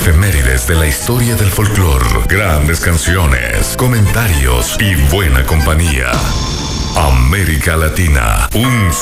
efemérides de la historia del folclore, grandes canciones, comentarios y buena compañía. América Latina, un